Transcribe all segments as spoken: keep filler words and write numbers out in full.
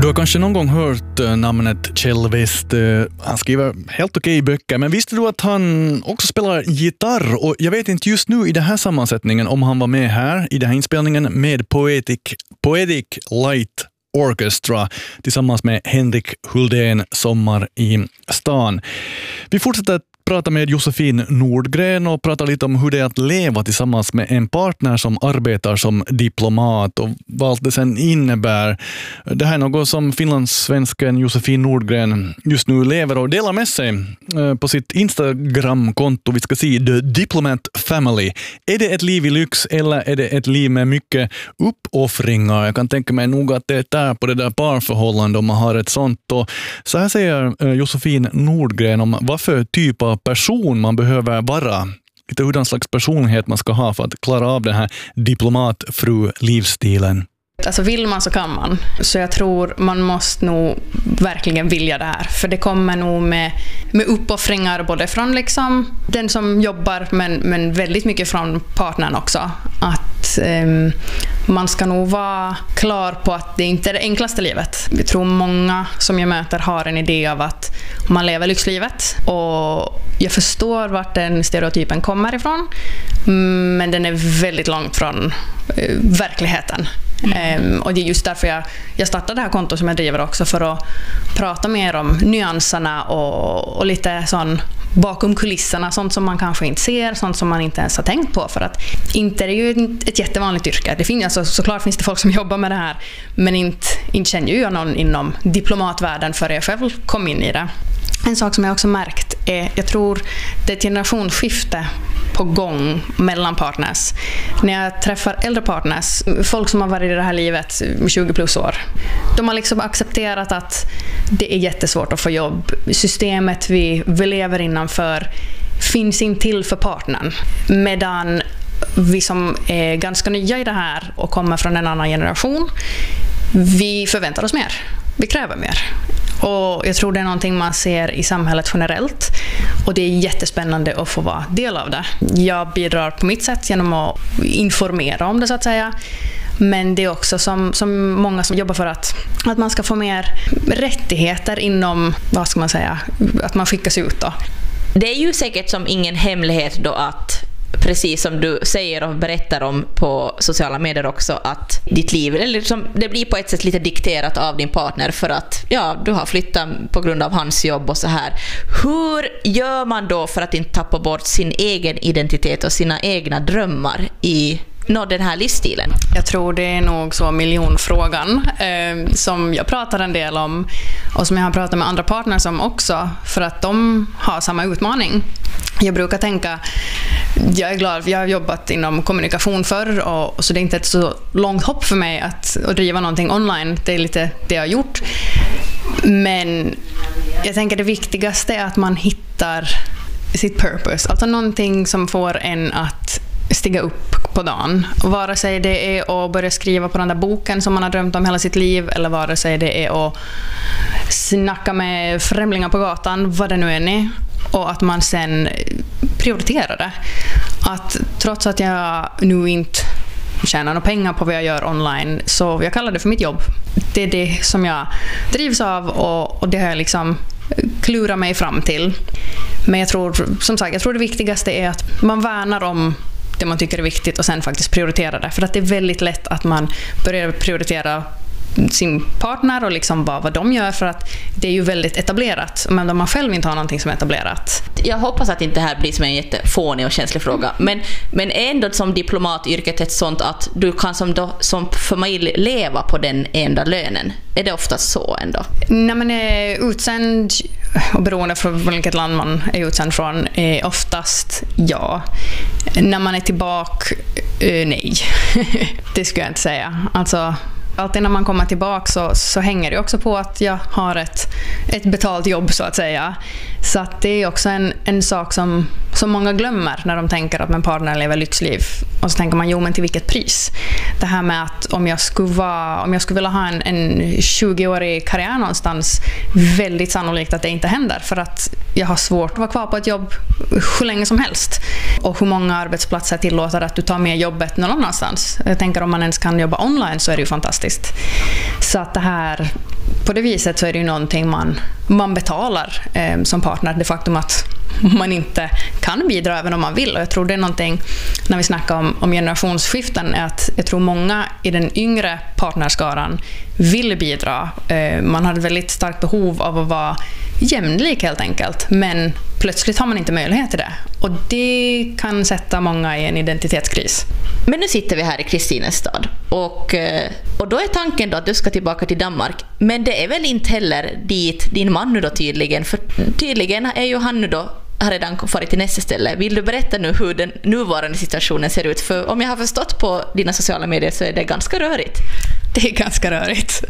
Du har kanske någon gång hört namnet Kjell West. Han skriver helt okej böcker, men visste du att han också spelar gitarr? Och jag vet inte just nu i den här sammansättningen om han var med här i den här inspelningen med Poetic, Poetic Light Orchestra tillsammans med Henrik Huldén, Sommar i stan. Vi fortsätter att prata med Josefin Nordgren och prata lite om hur det är att leva tillsammans med en partner som arbetar som diplomat och vad allt det sen innebär. Det här är något som finlandssvensken Josefin Nordgren just nu lever och delar med sig på sitt Instagram-konto. Vi ska se The Diplomat Family. Är det ett liv i lyx eller är det ett liv med mycket uppoffringar? Jag kan tänka mig nog att det är där på det där parförhållande om man har ett sånt. Och så här säger Josefin Nordgren om vad för typ av person man behöver vara. Lite hurdan slags personlighet man ska ha för att klara av den här diplomatfru-livsstilen. Alltså vill man så kan man. Så jag tror man måste nog verkligen vilja det här. För det kommer nog med, med uppoffringar både från liksom den som jobbar men, men väldigt mycket från partnern också. Att um, man ska nog vara klar på att det inte är det enklaste livet. Jag tror många som jag möter har en idé av att man lever lyxlivet. Och jag förstår vart den stereotypen kommer ifrån. Men den är väldigt långt från uh, verkligheten. Mm. Um, och det är just därför jag, jag startade det här kontot som jag driver också, för att prata mer om nyanserna och, och lite sån bakom kulisserna, sånt som man kanske inte ser, sånt som man inte ens har tänkt på, för att inte är det ju ett, ett jättevanligt yrke. Det finns, alltså, såklart finns det folk som jobbar med det här, men inte, inte känner jag någon inom diplomatvärlden för jag själv kom in i det. En sak som jag också märkt är, jag tror det är ett generationsskifte på gång mellan partners. När jag träffar äldre partners, folk som har varit i det här livet tjugo plus år, de har liksom accepterat att det är jättesvårt att få jobb. Systemet vi, vi lever innanför finns inte till för partnern. Medan vi som är ganska nya i det här och kommer från en annan generation, vi förväntar oss mer. Vi kräver mer. Och jag tror det är någonting man ser i samhället generellt. Och det är jättespännande att få vara del av det. Jag bidrar på mitt sätt genom att informera om det, så att säga. Men det är också som, som många som jobbar för att, att man ska få mer rättigheter inom, vad ska man säga, att man skickas ut då. Det är ju säkert som ingen hemlighet då att, precis som du säger och berättar om på sociala medier också, att ditt liv, eller liksom, det blir på ett sätt lite dikterat av din partner för att ja, du har flyttat på grund av hans jobb och så här. Hur gör man då för att inte tappa bort sin egen identitet och sina egna drömmar i nå den här livsstilen? Jag tror det är nog så miljonfrågan eh, som jag pratar en del om och som jag har pratat med andra partners om också, för att de har samma utmaning. Jag brukar tänka, jag är glad, jag har jobbat inom kommunikation förr och, och så det är inte ett så långt hopp för mig att, att driva någonting online. Det är lite det jag har gjort. Men jag tänker det viktigaste är att man hittar sitt purpose. Alltså någonting som får en att stiga upp på dagen. Vare sig det är att börja skriva på den där boken som man har drömt om hela sitt liv, eller vare sig det är att snacka med främlingar på gatan, vad det nu är ni. Och att man sen prioriterar det. Att trots att jag nu inte tjänar några pengar på vad jag gör online, så jag kallar det för mitt jobb. Det är det som jag drivs av och, och det har jag liksom klurat mig fram till. Men jag tror, som sagt, jag tror det viktigaste är att man värnar om det man tycker är viktigt och sen faktiskt prioritera det. För att det är väldigt lätt att man börjar prioritera sin partner och liksom vad, vad de gör, för att det är ju väldigt etablerat, men om man själv inte har någonting som är etablerat. Jag hoppas att inte det här blir som en jättefånig och känslig fråga, men, men ändå som diplomatyrket ett sånt att du kan som, då, som familj leva på den enda lönen. Är det oftast så ändå? När man är utsänd och beroende från vilket land man är utsänd från är oftast ja. När man är tillbaka, eh, nej. Det skulle jag inte säga. Alltså alltid när man kommer tillbaka så, så hänger det också på att jag har ett, ett betalt jobb, så att säga. Så att det är också en, en sak som som många glömmer när de tänker att min partner lever lyxliv. Och så tänker man, jo men till vilket pris? Det här med att om jag skulle, vara, om jag skulle vilja ha en, en tjugoårig karriär någonstans, väldigt sannolikt att det inte händer. För att jag har svårt att vara kvar på ett jobb hur länge som helst. Och hur många arbetsplatser tillåter att du tar med jobbet någon annanstans. Jag tänker om man ens kan jobba online så är det ju fantastiskt. Så att det här, på det viset så är det ju någonting man, man betalar eh, som partner. Det faktum att man inte kan bidra även om man vill. Och jag tror det är någonting, när vi snackar om, om generationsskiften, är att jag tror många i den yngre partnerskaran vill bidra. Eh, man har ett väldigt starkt behov av att vara jämlik helt enkelt. Men plötsligt har man inte möjlighet till det. Och det kan sätta många i en identitetskris. Men nu sitter vi här i Kristinestad och, och då är tanken då att du ska tillbaka till Danmark. Men det är väl inte heller dit din man nu då tydligen. För tydligen är ju han nu då har redan farit till nästa ställe. Vill du berätta nu hur den nuvarande situationen ser ut? För om jag har förstått på dina sociala medier så är det ganska rörigt. Det är ganska rörigt.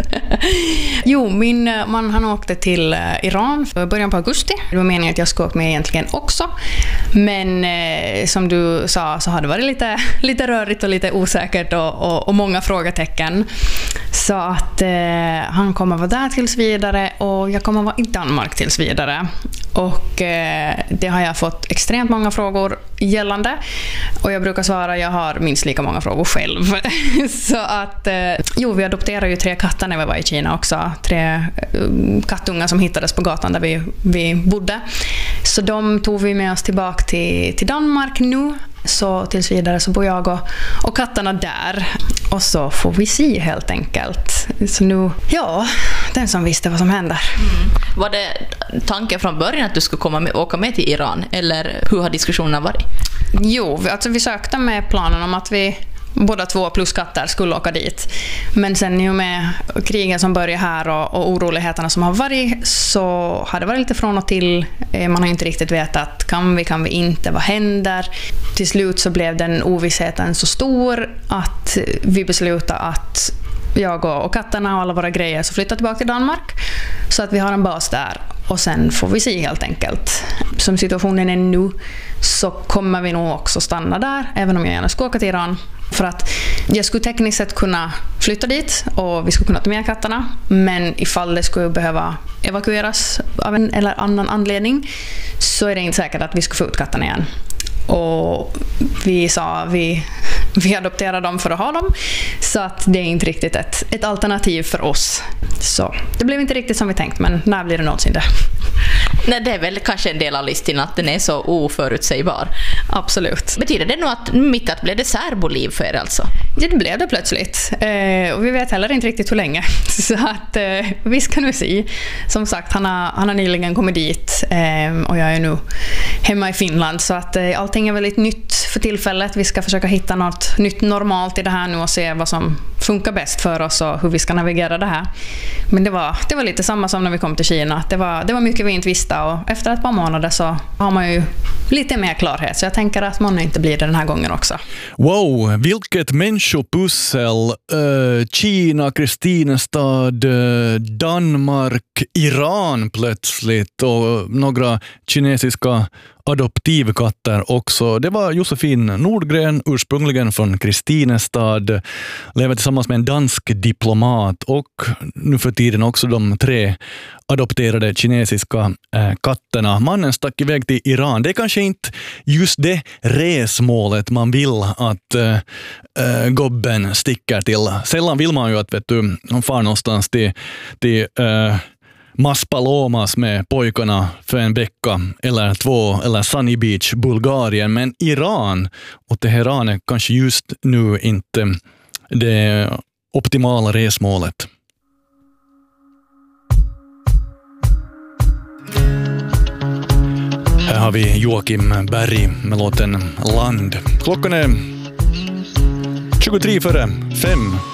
Jo, min man han åkte till Iran i början på augusti. Det var meningen att jag skulle åka med egentligen också. Men eh, som du sa så har det varit lite, lite rörigt och lite osäkert och, och, och många frågetecken. Så att eh, han kommer vara där tills vidare och jag kommer vara i Danmark tills vidare. Och eh, det har jag fått extremt många frågor gällande. Och jag brukar svara, jag har minst lika många frågor själv. Så att, eh, jo, vi adopterade ju tre katter när vi var i Kina också. Tre um, kattungar som hittades på gatan där vi, vi bodde. Så de tog vi med oss tillbaka till, till Danmark nu. Så tills vidare så bor jag och, och katterna där. Och så får vi se helt enkelt. Så nu, ja, den som visste vad som händer. Mm. Var det tanken från början att du skulle komma med, åka med till Iran? Eller hur har diskussionerna varit? Jo, alltså vi sökte med planen om att vi båda två plus katter skulle åka dit. Men sen ju med krigen som börjar här och, och oroligheterna som har varit så har det varit lite från och till. Man har inte riktigt vetat, kan vi, kan vi inte, vad händer? Till slut så blev den ovissheten så stor att vi beslutade att jag och, och katterna och alla våra grejer så flyttar tillbaka till Danmark. Så att vi har en bas där. Och sen får vi se helt enkelt. Som situationen är nu så kommer vi nog också stanna där. Även om jag gärna ska åka till Iran. För att jag skulle tekniskt sett kunna flytta dit och vi skulle kunna ta med katterna. Men ifall det skulle behöva evakueras av en eller annan anledning så är det inte säkert att vi ska få ut katterna igen. Och vi sa vi, vi adopterar dem för att ha dem. Så att det är inte riktigt ett, ett alternativ för oss. Så det blev inte riktigt som vi tänkt, men när blir det någonsin det? Nej, det är väl kanske en del av listan att den är så oförutsägbar. Absolut. Betyder det nog att mitt att blev det särboliv för er alltså? Ja, det blev det plötsligt. Eh, och vi vet heller inte riktigt hur länge. Så att eh, vi ska nu se. Som sagt, han har, han har nyligen kommit dit eh, och jag är nu hemma i Finland. Så att eh, allting är väldigt nytt för tillfället. Vi ska försöka hitta något nytt normalt i det här nu och se vad som funkar bäst för oss och hur vi ska navigera det här. Men det var, det var lite samma som när vi kom till Kina. Det var, det var mycket vi inte visste och efter ett par månader så har man ju lite mer klarhet. Så jag tänker att man inte blir det den här gången också. Wow, vilket människopussel. Uh, Kina, Kristinestad, uh, Danmark, Iran plötsligt och några kinesiska adoptivkatter också. Det var Josefin Nordgren, ursprungligen från Kristinestad, lever tillsammans med en dansk diplomat och nu för tiden också de tre adopterade kinesiska äh, katterna. Mannen stack iväg till Iran. Det är kanske inte just det resmålet man vill att äh, äh, gobben sticker till. Sällan vill man ju att vet du, man far någonstans till, till äh, Maspalomas med pojkarna för en vecka eller två eller Sunny Beach, Bulgarien. Men Iran och Teheran är kanske just nu inte det optimala resmålet. Här har vi Joakim Berg med låten Land. Klockan är tjugotre före fem.